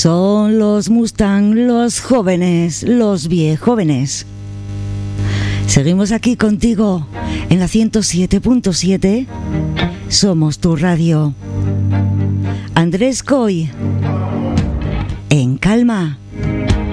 Son los Mustang, los jóvenes, los viejóvenes. Seguimos aquí contigo en la 107.7. Somos tu radio. Andrés Coy, en calma.